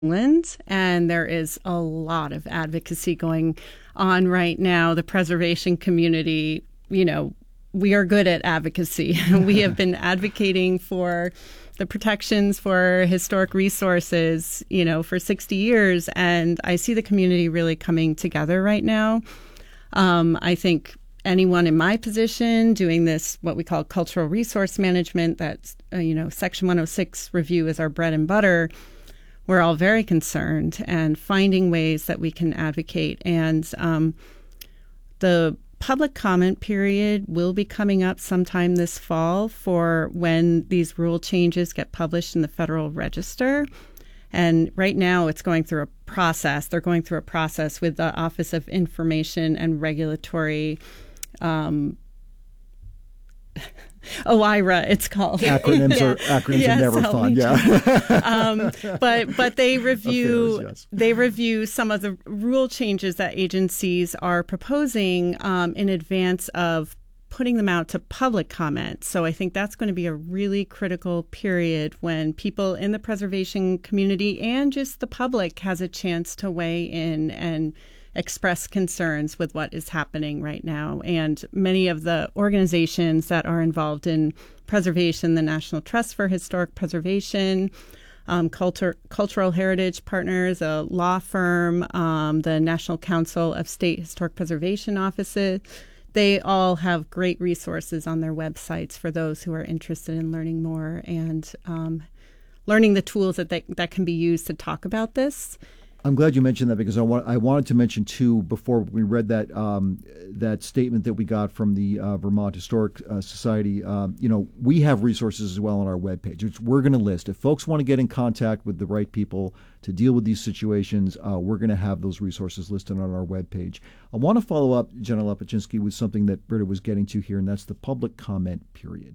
England, and there is a lot of advocacy going on right now. The preservation community, we are good at advocacy. We have been advocating for the protections for historic resources, for 60 years, and I see the community really coming together right now. I think anyone in my position doing this, what we call cultural resource management, that's, Section 106 review is our bread and butter. We're all very concerned and finding ways that we can advocate. And the public comment period will be coming up sometime this fall for when these rule changes get published in the Federal Register. And right now it's going through a process. They're going through a process with the Office of Information and Regulatory OIRA, it's called. Acronyms are never fun. Yeah. But they review Affairs, yes. they review some of the rule changes that agencies are proposing in advance of putting them out to public comment. So I think that's going to be a really critical period when people in the preservation community and just the public has a chance to weigh in and express concerns with what is happening right now. And many of the organizations that are involved in preservation, the National Trust for Historic Preservation, Cultural Heritage Partners, a law firm, the National Council of State Historic Preservation Offices, they all have great resources on their websites for those who are interested in learning more and learning the tools that can be used to talk about this. I'm glad you mentioned that because I wanted to mention too before we read that that statement that we got from the Vermont Historic Society. We have resources as well on our webpage, which we're going to list. If folks want to get in contact with the right people to deal with these situations, we're going to have those resources listed on our webpage. I want to follow up, Jenna Lepachinsky, with something that Britta was getting to here, and that's the public comment period.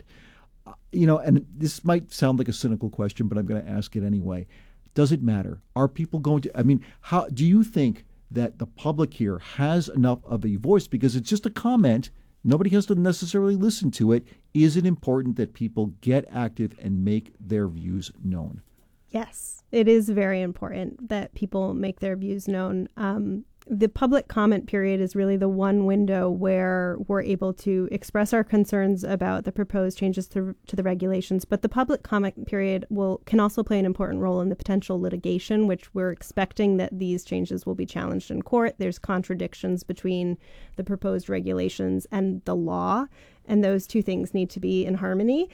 And this might sound like a cynical question, but I'm going to ask it anyway. Does it matter? Are people going to, how do you think that the public here has enough of a voice? Because it's just a comment. Nobody has to necessarily listen to it. Is it important that people get active and make their views known? Yes, it is very important that people make their views known. The public comment period is really the one window where we're able to express our concerns about the proposed changes to the regulations. But the public comment period can also play an important role in the potential litigation, which we're expecting that these changes will be challenged in court. There's contradictions between the proposed regulations and the law, and those two things need to be in harmony.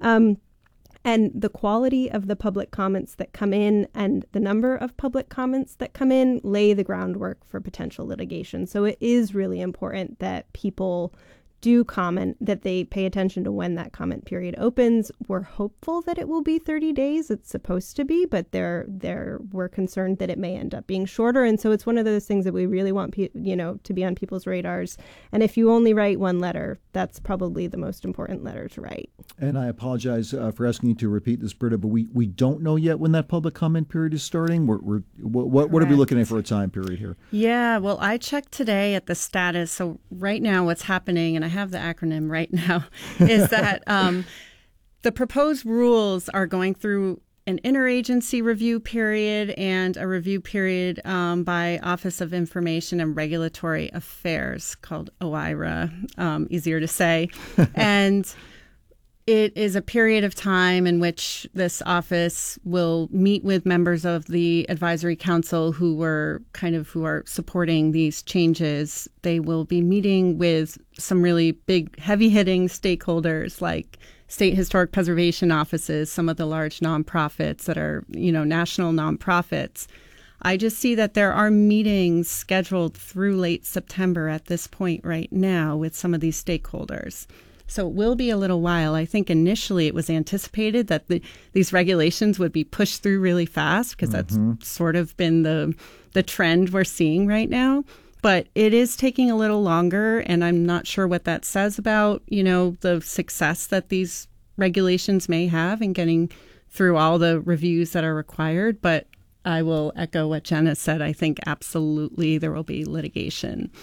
And the quality of the public comments that come in and the number of public comments that come in lay the groundwork for potential litigation. So it is really important that people do comment, that they pay attention to when that comment period opens. We're hopeful that it will be 30 days. It's supposed to be, but we're concerned that it may end up being shorter. And so it's one of those things that we really want to be on people's radars. And if you only write one letter, that's probably the most important letter to write. And I apologize for asking you to repeat this, Britta, but we don't know yet when that public comment period is starting. What are we looking at for a time period here? Yeah, well, I checked today at the status. So right now what's happening, and I have the acronym right now, is that the proposed rules are going through an interagency review period and a review period by Office of Information and Regulatory Affairs, called OIRA, easier to say. And it is a period of time in which this office will meet with members of the advisory council who are supporting these changes. They will be meeting with some really big, heavy-hitting stakeholders like state historic preservation offices, some of the large nonprofits that are, national nonprofits. I just see that there are meetings scheduled through late September at this point right now with some of these stakeholders. So it will be a little while. I think initially it was anticipated that these regulations would be pushed through really fast because that's sort of been the trend we're seeing right now. But it is taking a little longer, and I'm not sure what that says about, the success that these regulations may have in getting through all the reviews that are required. But I will echo what Jenna said. I think absolutely there will be litigation.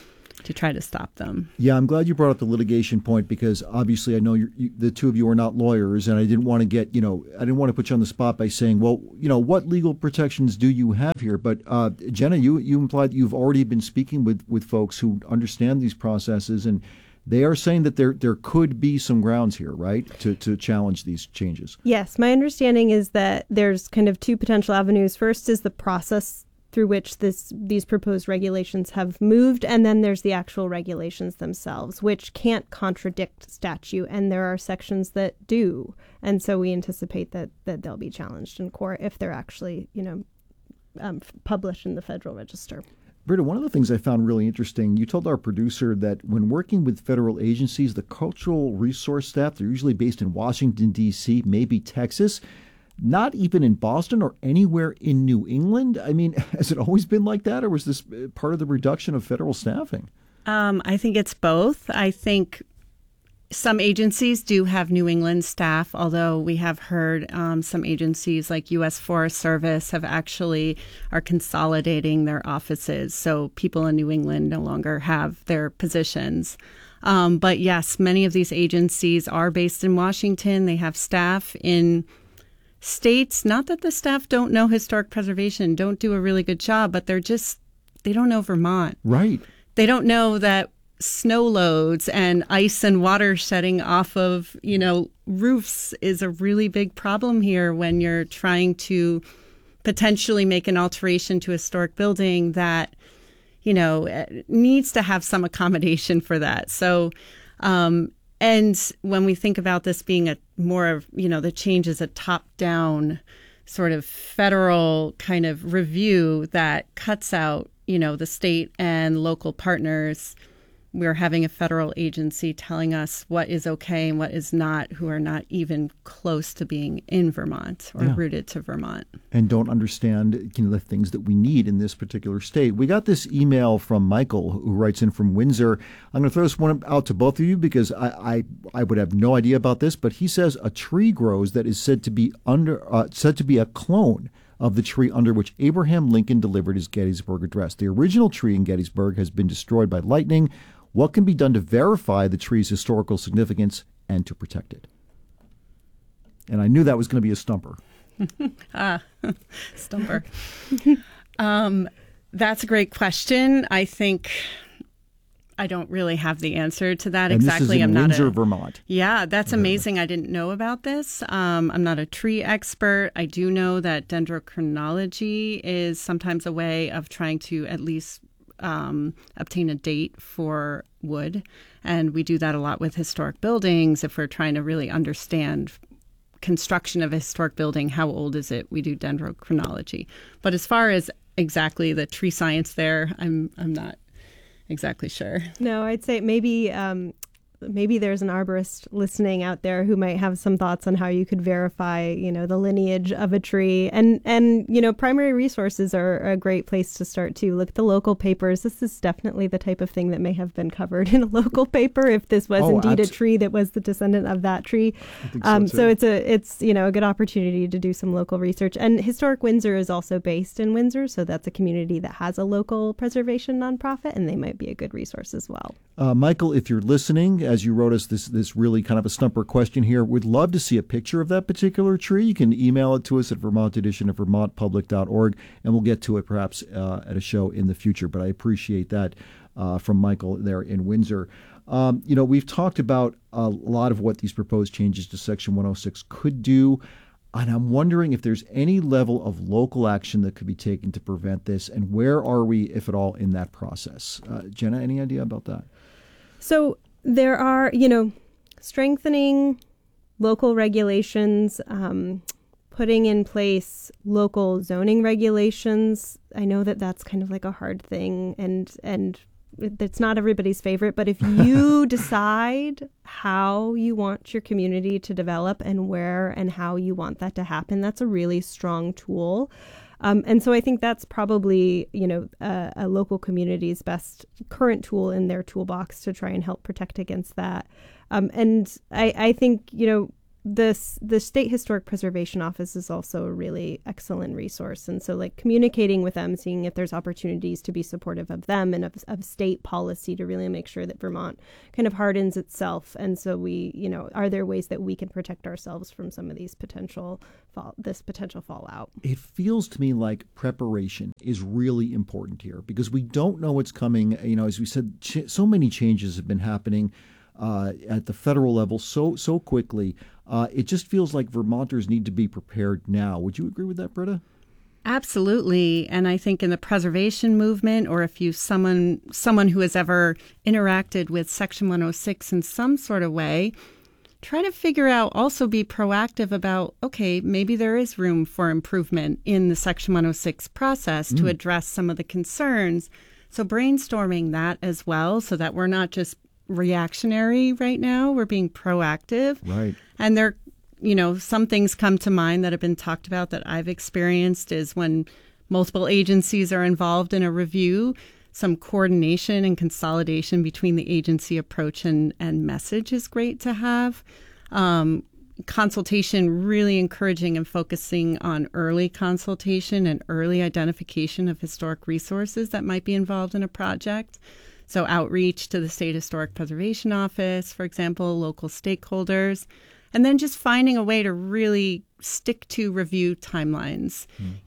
to try to stop them. Yeah, I'm glad you brought up the litigation point, because obviously I know the two of you are not lawyers, and I didn't want to I didn't want to put you on the spot by saying, well, what legal protections do you have here? But Jenna, you implied you've already been speaking with folks who understand these processes, and they are saying that there could be some grounds here, right, to challenge these changes. Yes, my understanding is that there's kind of two potential avenues. First is the process through which these proposed regulations have moved, and then there's the actual regulations themselves, which can't contradict statute, and there are sections that do. And so we anticipate that they'll be challenged in court if they're actually, published in the Federal Register. Britta, one of the things I found really interesting, you told our producer that when working with federal agencies, the cultural resource staff, they're usually based in Washington, D.C., maybe Texas, not even in Boston or anywhere in New England. I mean, has it always been like that, or was this part of the reduction of federal staffing? I think it's both. I think some agencies do have New England staff, although we have heard some agencies like U.S. Forest Service are consolidating their offices. So people in New England no longer have their positions. But yes, many of these agencies are based in Washington. They have staff in states, not that the staff don't know historic preservation, don't do a really good job, but they don't know Vermont. Right. They don't know that snow loads and ice and water shedding off of, roofs is a really big problem here when you're trying to potentially make an alteration to a historic building that, needs to have some accommodation for that. So, and when we think about this being the change is a top-down sort of federal kind of review that cuts out, the state and local partners, we're having a federal agency telling us what is okay and what is not, who are not even close to being in Vermont or rooted to Vermont. And don't understand the things that we need in this particular state. We got this email from Michael, who writes in from Windsor. I'm going to throw this one out to both of you because I would have no idea about this, but he says a tree grows that is said to be a clone of the tree under which Abraham Lincoln delivered his Gettysburg Address. The original tree in Gettysburg has been destroyed by lightning. What can be done to verify the tree's historical significance and to protect it? And I knew that was going to be a stumper. Stumper. That's a great question. I think I don't really have the answer to that and exactly. This is in Windsor, Vermont. Yeah, that's amazing. I didn't know about this. I'm not a tree expert. I do know that dendrochronology is sometimes a way of trying to at least obtain a date for wood. And we do that a lot with historic buildings. If we're trying to really understand construction of a historic building, how old is it? We do dendrochronology. But as far as exactly the tree science there, I'm not exactly sure. No, I'd say maybe there's an arborist listening out there who might have some thoughts on how you could verify, the lineage of a tree. And primary resources are a great place to start too. Look at the local papers. This is definitely the type of thing that may have been covered in a local paper if this was indeed a tree that was the descendant of that tree. So it's a good opportunity to do some local research. And Historic Windsor is also based in Windsor, so that's a community that has a local preservation nonprofit, and they might be a good resource as well. Michael, if you're listening, as you wrote us this really kind of a stumper question here, we'd love to see a picture of that particular tree. You can email it to us at vermontedition@vermontpublic.org, and we'll get to it perhaps at a show in the future. But I appreciate that from Michael there in Windsor. We've talked about a lot of what these proposed changes to Section 106 could do. And I'm wondering if there's any level of local action that could be taken to prevent this, and where are we, if at all, in that process? Jenna, any idea about that? So there are, strengthening local regulations, putting in place local zoning regulations. I know that that's kind of like a hard thing, and it's not everybody's favorite, but if you decide how you want your community to develop and where and how you want that to happen, that's a really strong tool. And so I think that's probably, a local community's best current tool in their toolbox to try and help protect against that. And I think, the State Historic Preservation Office is also a really excellent resource. And so like communicating with them, seeing if there's opportunities to be supportive of them and of state policy to really make sure that Vermont kind of hardens itself. And so are there ways that we can protect ourselves from some of these potential fallout? It feels to me like preparation is really important here because we don't know what's coming. As we said, so many changes have been happening at the federal level so quickly. It just feels like Vermonters need to be prepared now. Would you agree with that, Britta? Absolutely. And I think in the preservation movement, or if you someone who has ever interacted with Section 106 in some sort of way, try to figure out, also be proactive about, okay, maybe there is room for improvement in the Section 106 process to address some of the concerns. So brainstorming that as well, so that we're not just reactionary right now. We're being proactive. Right. And some things come to mind that have been talked about that I've experienced is when multiple agencies are involved in a review, some coordination and consolidation between the agency approach and message is great to have. Consultation, really encouraging and focusing on early consultation and early identification of historic resources that might be involved in a project. So outreach to the State Historic Preservation Office, for example, local stakeholders, and then just finding a way to really stick to review timelines.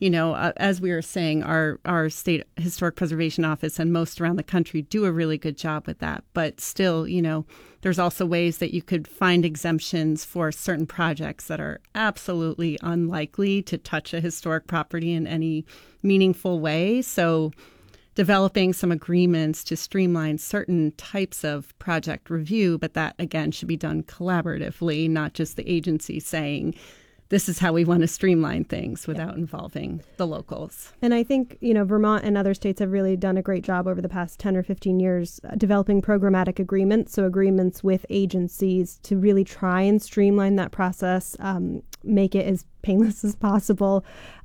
As we were saying, our State Historic Preservation Office and most around the country do a really good job with that. But still, there's also ways that you could find exemptions for certain projects that are absolutely unlikely to touch a historic property in any meaningful way. So developing some agreements to streamline certain types of project review, but that, again, should be done collaboratively, not just the agency saying, this is how we want to streamline things without involving the locals. And I think, Vermont and other states have really done a great job over the past 10 or 15 years developing programmatic agreements, so agreements with agencies to really try and streamline that process, make it as painless as possible.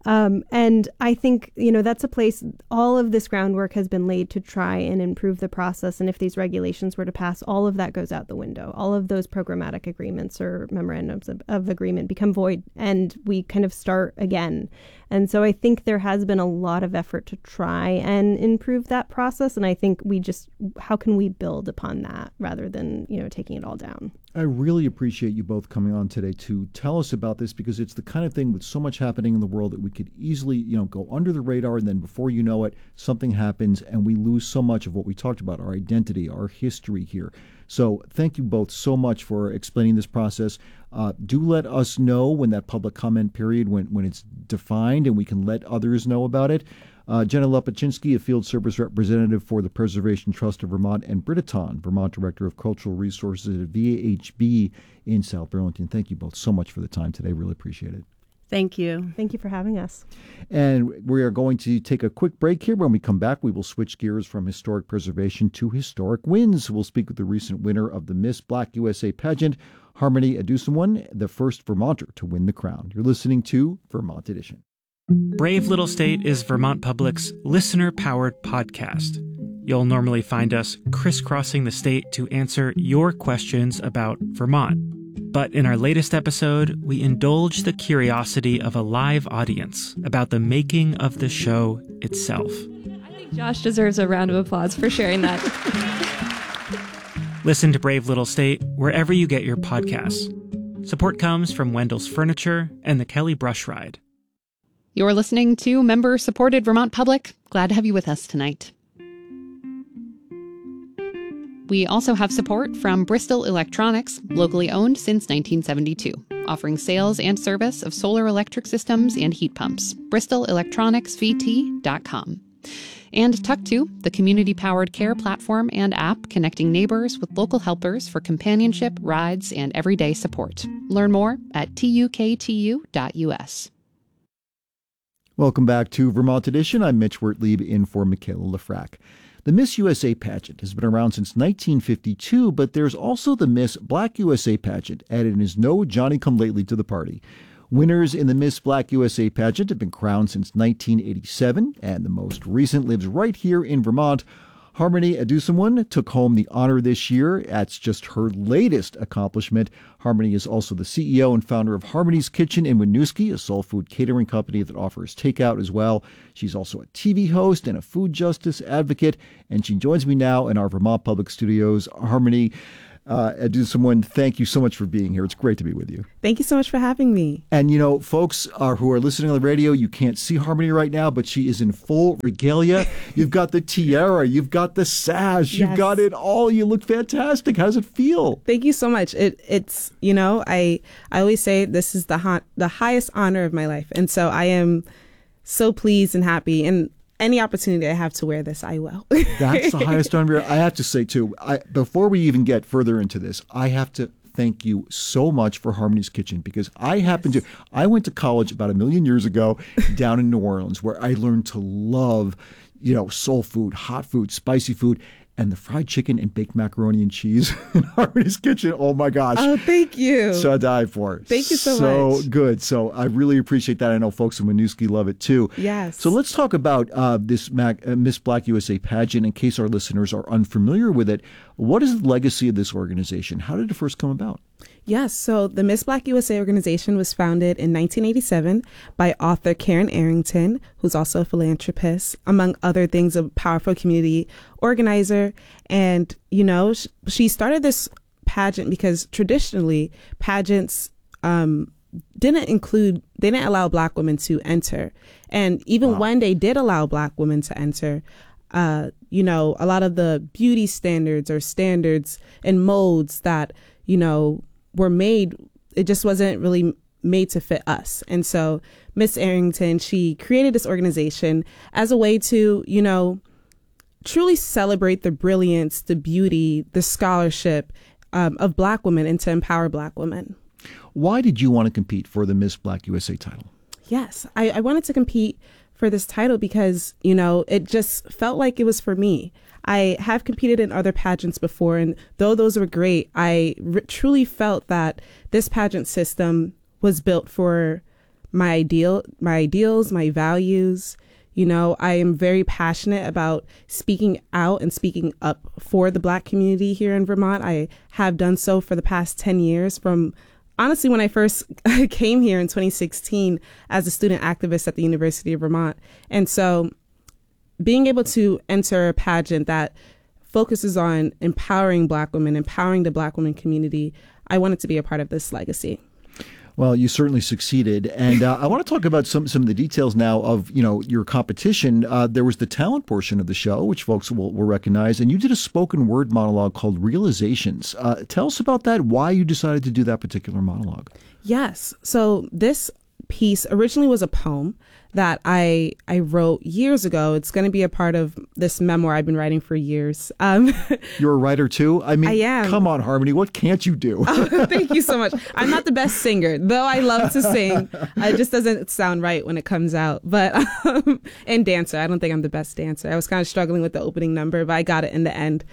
And I think, that's a place, all of this groundwork has been laid to try and improve the process. And if these regulations were to pass, all of that goes out the window. All of those programmatic agreements or memorandums of agreement become void and we kind of start again. And so I think there has been a lot of effort to try and improve that process. And I think how can we build upon that rather than, taking it all down? I really appreciate you both coming on today to tell us about this because it's the kind of thing with so much happening in the world that we could easily, go under the radar, and then before you know it, something happens and we lose so much of what we talked about, our identity, our history here. So thank you both so much for explaining this process. Do let us know when that public comment period, when it's defined and we can let others know about it. Jenna Lepachinsky, a field service representative for the Preservation Trust of Vermont, and Britta Ton, Vermont Director of Cultural Resources at VHB in South Burlington. Thank you both so much for the time today. Really appreciate it. Thank you. Thank you for having us. And we are going to take a quick break here. When we come back, we will switch gears from historic preservation to historic wins. We'll speak with the recent winner of the Miss Black USA pageant, Harmony Adusinwan, the first Vermonter to win the crown. You're listening to Vermont Edition. Brave Little State is Vermont Public's listener-powered podcast. You'll normally find us crisscrossing the state to answer your questions about Vermont. But in our latest episode, we indulge the curiosity of a live audience about the making of the show itself. I think Josh deserves a round of applause for sharing that. Listen to Brave Little State wherever you get your podcasts. Support comes from Wendell's Furniture and the Kelly Brush Ride. You're listening to member-supported Vermont Public. Glad to have you with us tonight. We also have support from Bristol Electronics, locally owned since 1972, offering sales and service of solar electric systems and heat pumps. BristolElectronicsVT.com. And Tuck2, the community-powered care platform and app connecting neighbors with local helpers for companionship, rides, and everyday support. Learn more at tuktu.us. Welcome back to Vermont Edition. I'm Mitch Wertlieb in for Michaela Lefrak. The Miss USA pageant has been around since 1952, but there's also the Miss Black USA pageant, and is no Johnny-come-lately to the party. Winners in the Miss Black USA pageant have been crowned since 1987, and the most recent lives right here in Vermont. Harmony Adusamwan took home the honor this year. That's just her latest accomplishment. Harmony is also the CEO and founder of Harmony's Kitchen in Winooski, a soul food catering company that offers takeout as well. She's also a TV host and a food justice advocate, and she joins me now in our Vermont Public Studios. Harmony Adusamwan, thank you so much for being here. It's great to be with you. Thank you so much for having me. And, folks who are listening on the radio, you can't see Harmony right now, but she is in full regalia. You've got the tiara. You've got the sash. You've got it all. You look fantastic. How does it feel? Thank you so much. It's I always say this is the highest honor of my life. And so I am so pleased and happy. And any opportunity I have to wear this, I will. That's the highest honor. I have to say, too, before we even get further into this, I have to thank you so much for Harmony's Kitchen, because I went to college about 1 million years ago down in New Orleans, where I learned to love, soul food, hot food, spicy food, and the fried chicken and baked macaroni and cheese in Harmony's Kitchen. Oh, my gosh. Oh, thank you. So I die for it. Thank you so much. So good. So I really appreciate that. I know folks in Winooski love it, too. Yes. So let's talk about this Miss Black USA pageant in case our listeners are unfamiliar with it. What is the legacy of this organization? How did it first come about? Yes, so the Miss Black USA organization was founded in 1987 by author Karen Arrington, who's also a philanthropist, among other things, a powerful community organizer. And, she started this pageant because traditionally pageants didn't allow Black women to enter. And even when they did allow Black women to enter, a lot of the beauty standards or standards and molds that, were made, it just wasn't really made to fit us. And so Miss Arrington, she created this organization as a way to, truly celebrate the brilliance, the beauty, the scholarship of Black women and to empower Black women. Why did you want to compete for the Miss Black USA title? Yes, I wanted to compete for this title because, it just felt like it was for me. I have competed in other pageants before, and though those were great, I truly felt that this pageant system was built for my ideals, my values. I am very passionate about speaking out and speaking up for the Black community here in Vermont. I have done so for the past 10 years, from honestly when I first came here in 2016 as a student activist at the University of Vermont. And so being able to enter a pageant that focuses on empowering Black women, empowering the Black women community, I wanted to be a part of this legacy. Well, you certainly succeeded. And I want to talk about some of the details now of, your competition. There was the talent portion of the show, which folks will recognize. And you did a spoken word monologue called Realizations. Tell us about that, why you decided to do that particular monologue. Yes. So this piece originally was a poem that I wrote years ago. It's going to be a part of this memoir I've been writing for years. You're a writer too? I mean, I am. Come on, Harmony, what can't you do? Oh, thank you so much. I'm not the best singer, though I love to sing. It just doesn't sound right when it comes out. But and dancer, I don't think I'm the best dancer. I was kind of struggling with the opening number, but I got it in the end.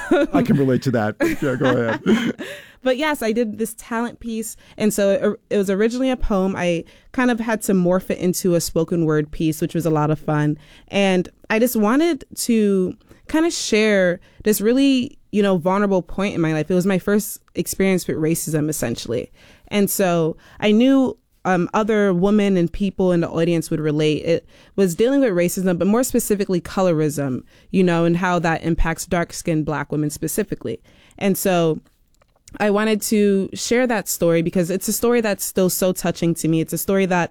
I can relate to that. Yeah, go ahead. But yes, I did this talent piece. And so it was originally a poem. I kind of had to morph it into a spoken word piece, which was a lot of fun. And I just wanted to kind of share this really, vulnerable point in my life. It was my first experience with racism, essentially. And so I knew other women and people in the audience would relate. It was dealing with racism, but more specifically colorism, and how that impacts dark-skinned Black women specifically. And so I wanted to share that story because it's a story that's still so touching to me. It's a story that,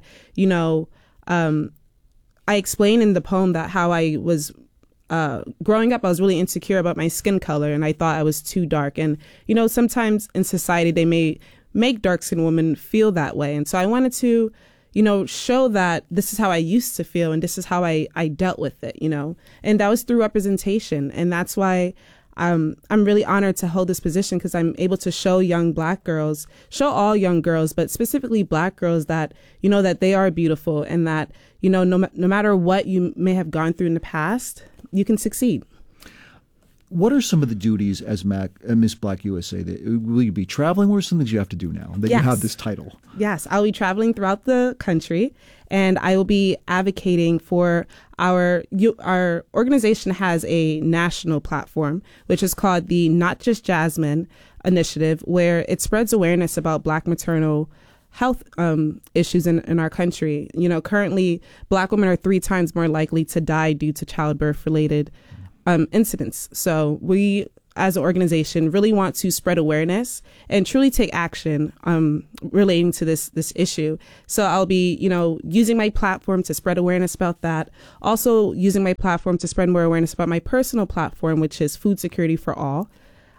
I explain in the poem that how I was growing up, I was really insecure about my skin color and I thought I was too dark. And, sometimes in society, they may make dark-skinned women feel that way. And so I wanted to, show that this is how I used to feel and this is how I dealt with it, and that was through representation. And that's why I'm really honored to hold this position because I'm able to show young Black girls, show all young girls, but specifically Black girls that, that they are beautiful and that, no matter what you may have gone through in the past, you can succeed. What are some of the duties as Miss Black USA? Will you be traveling? What are some things you have to do now that you have this title? Yes, I'll be traveling throughout the country, and I will be advocating for our organization has a national platform, which is called the Not Just Jasmine Initiative, where it spreads awareness about Black maternal health issues in our country. You know, currently, Black women are 3 times more likely to die due to childbirth-related incidents. So we, as an organization, really want to spread awareness and truly take action relating to this issue. So I'll be, using my platform to spread awareness about that. Also using my platform to spread more awareness about my personal platform, which is Food Security for All.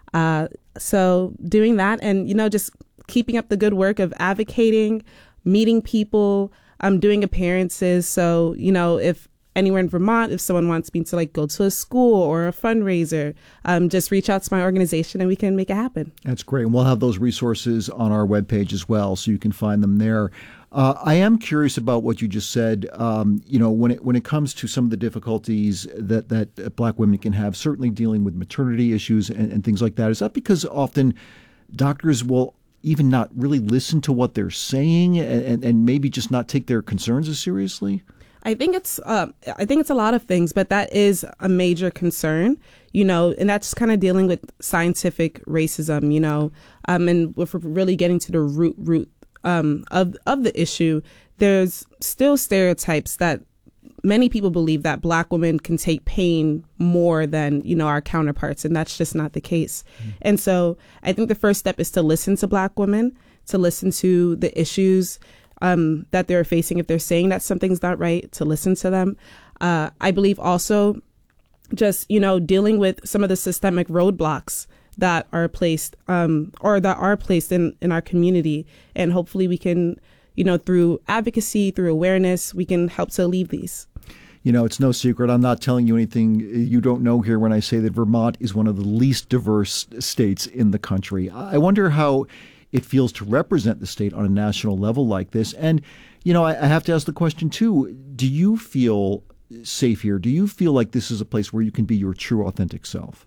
So doing that and, just keeping up the good work of advocating, meeting people, doing appearances. So, if anywhere in Vermont, if someone wants me to go to a school or a fundraiser, just reach out to my organization and we can make it happen. That's great. And we'll have those resources on our webpage as well, so you can find them there. I am curious about what you just said. When it comes to some of the difficulties that Black women can have, certainly dealing with maternity issues and things like that, is that because often doctors will even not really listen to what they're saying and maybe just not take their concerns as seriously? I think it's a lot of things, but that is a major concern, and that's kind of dealing with scientific racism, and if we're really getting to the root of the issue, there's still stereotypes that many people believe that Black women can take pain more than, our counterparts, and that's just not the case. Mm-hmm. And so I think the first step is to listen to Black women, to listen to the issues that they're facing. If they're saying that something's not right, to listen to them. I believe also just, dealing with some of the systemic roadblocks that are placed in our community. And hopefully we can, through advocacy, through awareness, we can help to alleviate these. It's no secret. I'm not telling you anything you don't know here when I say that Vermont is one of the least diverse states in the country. I wonder how it feels to represent the state on a national level like this. And, I have to ask the question, too, do you feel safe here? Do you feel like this is a place where you can be your true, authentic self?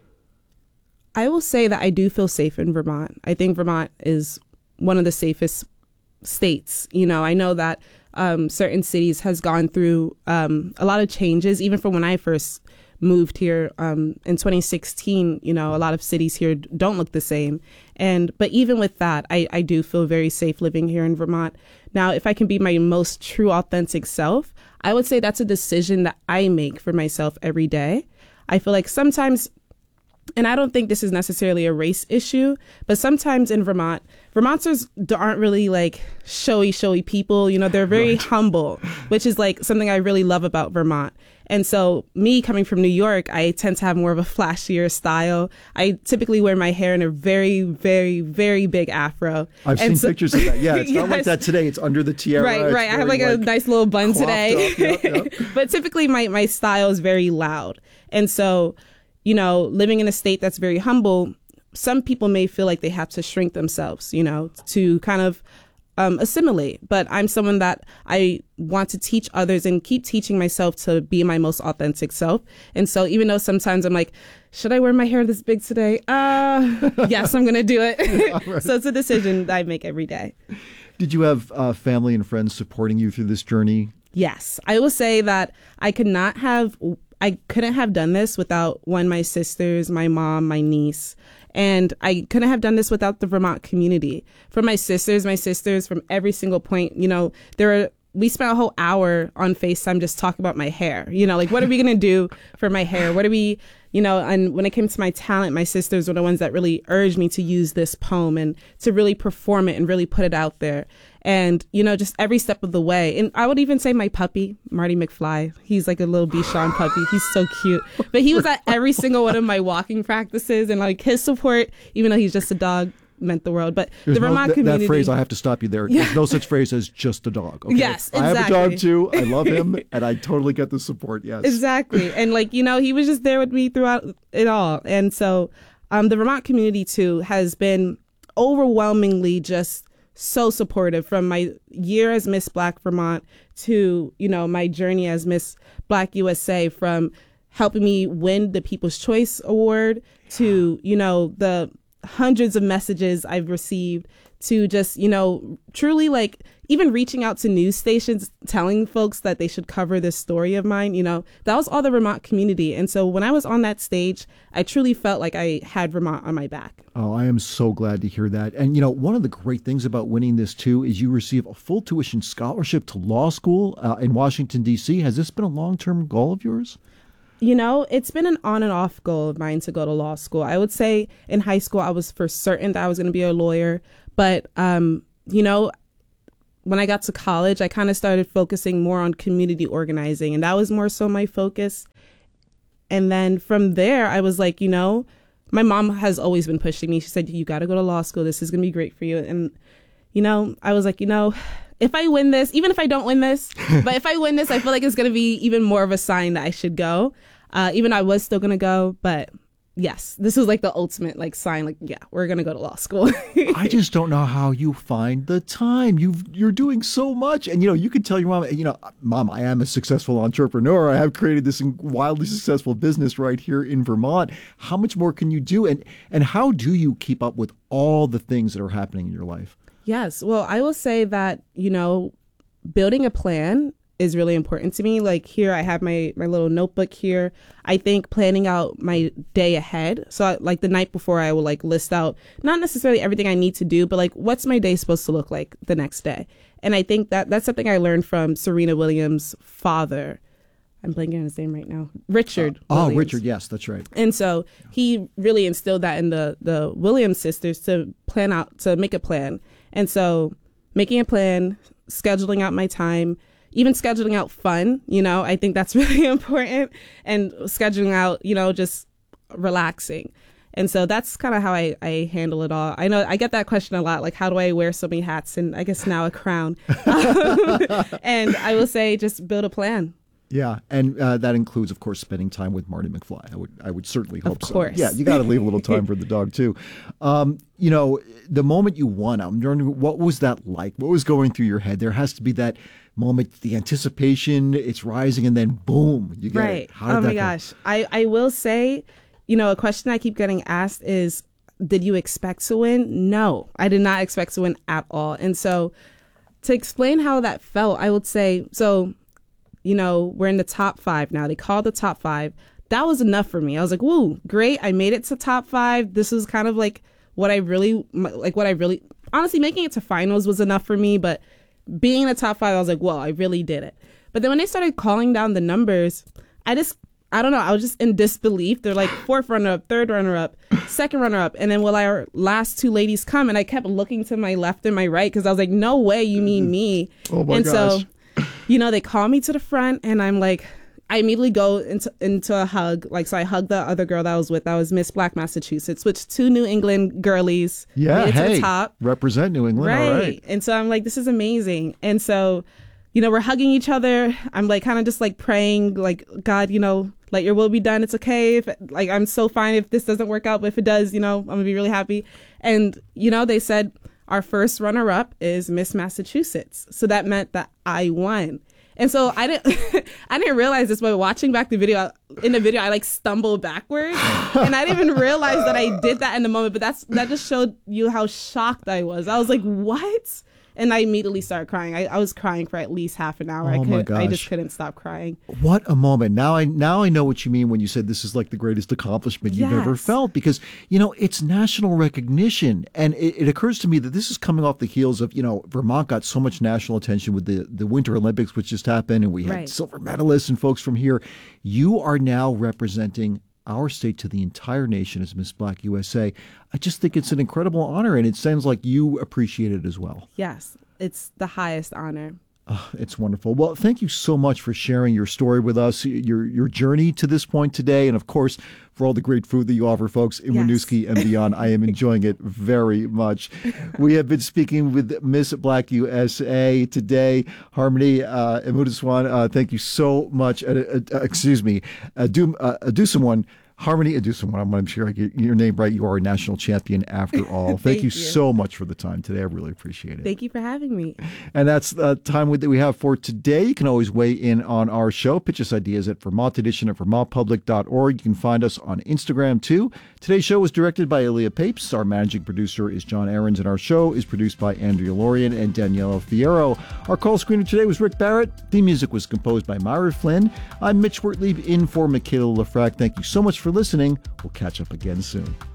I will say that I do feel safe in Vermont. I think Vermont is one of the safest states. I know that certain cities has gone through a lot of changes, even from when I first moved here in 2016. A lot of cities here don't look the same. But even with that, I do feel very safe living here in Vermont. Now, if I can be my most true, authentic self, I would say that's a decision that I make for myself every day. I feel like sometimes, and I don't think this is necessarily a race issue, but sometimes in Vermont, Vermonters aren't really showy people. They're very humble, which is something I really love about Vermont. And so me coming from New York, I tend to have more of a flashier style. I typically wear my hair in a very, very, very big afro. I've seen pictures of that. Yeah, it's not like that today. It's under the tiara. Right. I have a nice little bun today. Yep. But typically my style is very loud. And so, living in a state that's very humble, some people may feel like they have to shrink themselves, to kind of assimilate. But I'm someone that I want to teach others and keep teaching myself to be my most authentic self. And so even though sometimes I'm like, should I wear my hair this big today? Yes, I'm going to do it. Right. So it's a decision that I make every day. Did you have family and friends supporting you through this journey? Yes. I will say that I couldn't have done this without my sisters, my mom, my niece. And I couldn't have done this without the Vermont community. For my sisters from every single point, we spent a whole hour on FaceTime just talking about my hair. What are we going to do for my hair? What are we, and when it came to my talent, my sisters were the ones that really urged me to use this poem and to really perform it and really put it out there. And, just every step of the way. And I would even say my puppy, Marty McFly, he's like a little Bichon puppy. He's so cute. But he was at every single one of my walking practices, and his support, even though he's just a dog, meant the world. But the Vermont community. That phrase, I have to stop you there. Yeah. There's no such phrase as just a dog. Okay? Yes, exactly. I have a dog too. I love him, and I totally get the support. Yes. Exactly. And he was just there with me throughout it all. And so the Vermont community too has been overwhelmingly just so supportive, from my year as Miss Black Vermont to, my journey as Miss Black USA, from helping me win the People's Choice Award, to, you know, the hundreds of messages I've received, to just, you know, truly like even reaching out to news stations, telling folks that they should cover this story of mine. You know, that was all the Vermont community. And so when I was on that stage, I truly felt like I had Vermont on my back. Oh, I am so glad to hear that. And, you know, one of the great things about winning this, too, is you receive a full tuition scholarship to law school in Washington, D.C. Has this been a long-term goal of yours? You know, it's been an on and off goal of mine to go to law school. I would say in high school, I was for certain that I was going to be a lawyer. But, you know, when I got to college, I kind of started focusing more on community organizing. And that was more so my focus. And then from there, I was like, you know, my mom has always been pushing me. She said, you got to go to law school. This is going to be great for you. And, you know, I was like, you know, if I win this, even if I don't win this, but if I win this, I feel like it's going to be even more of a sign that I should go. Even though I was still going to go. But yes, this was like the ultimate like sign, like, yeah, we're going to go to law school. I just don't know how you find the time. You're doing so much. And, you know, you could tell your mom, you know, Mom, I am a successful entrepreneur. I have created this wildly successful business right here in Vermont. How much more can you do? And how do you keep up with all the things that are happening in your life? Yes. Well, I will say that, you know, building a plan is really important to me. Like here, I have my little notebook here. I think planning out my day ahead. So like the night before, I will like list out not necessarily everything I need to do, but like what's my day supposed to look like the next day. And I think that that's something I learned from Serena Williams' father. I'm blanking on his name right now. Richard Williams. Richard. Yes, that's right. And so he really instilled that in the Williams sisters to make a plan. And so making a plan, scheduling out my time, even scheduling out fun, you know, I think that's really important, and scheduling out, you know, just relaxing. And so that's kind of how I handle it all. I know I get that question a lot, like, how do I wear so many hats? And I guess now a crown. And I will say, just build a plan. Yeah, and that includes, of course, spending time with Marty McFly. I would certainly hope so. Of course. Yeah, you got to leave a little time for the dog, too. You know, the moment you won, I'm wondering, what was that like? What was going through your head? There has to be that moment, the anticipation, it's rising, and then boom, you get it. Right. Oh, my gosh. I will say, you know, a question I keep getting asked is, did you expect to win? No, I did not expect to win at all. And so to explain how that felt, I would say, so, you know, we're in the top 5 now. They called the top 5. That was enough for me. I was like, woo, great. I made it to top 5. This was kind of like what I really, honestly, making it to finals was enough for me. But being in the top 5, I was like, whoa, I really did it. But then when they started calling down the numbers, I don't know. I was just in disbelief. They're like 4th runner-up, 3rd runner-up, 2nd runner-up. And then our last 2 ladies come, and I kept looking to my left and my right because I was like, no way, you mean me. Oh, my gosh. So, you know, they call me to the front, and I'm like, I immediately go into a hug. Like, so I hugged the other girl that I was with. That was Miss Black Massachusetts, which 2 New England girlies made it to the top. Represent New England. Right. All right. And so I'm like, this is amazing. And so, you know, we're hugging each other. I'm like kind of just like praying, like, God, you know, let your will be done. It's okay. If, like, I'm so fine if this doesn't work out, but if it does, you know, I'm gonna be really happy. And, you know, they said our first runner-up is Miss Massachusetts. So that meant that I won. And so I didn't realize this, but watching back the video, I like stumbled backwards, and I didn't even realize that I did that in the moment. But that just showed you how shocked I was. I was like, what? And I immediately started crying. I was crying for at least half an hour. Oh my gosh. I just couldn't stop crying. What a moment. Now I know what you mean when you said this is like the greatest accomplishment you've ever felt, because, you know, it's national recognition. And it occurs to me that this is coming off the heels of, you know, Vermont got so much national attention with the Winter Olympics, which just happened, and we had silver medalists and folks from here. You are now representing our state to the entire nation as Miss Black USA. I just think it's an incredible honor, and it sounds like you appreciate it as well. Yes, it's the highest honor. It's wonderful. Well, thank you so much for sharing your story with us, your journey to this point today, and of course, for all the great food that you offer folks in Winooski and beyond. I am enjoying it very much. We have been speaking with Miss Black USA today, Harmony Imudaswan. Thank you so much. Adusawan. Harmony Aduson, I'm sure I get your name right. You are a national champion after all. Thank you so much for the time today. I really appreciate it. Thank you for having me. And that's the time that we have for today. You can always weigh in on our show. Pitch us ideas at Vermont Edition at vermontpublic.org. You can find us on Instagram, too. Today's show was directed by Ilya Papes. Our managing producer is John Ahrens, and our show is produced by Andrea Lorian and Daniela Fierro. Our call screener today was Rick Barrett. The music was composed by Myra Flynn. I'm Mitch Wertlieb in for Michaela Lafrac. Thank you so much for listening. We'll catch up again soon.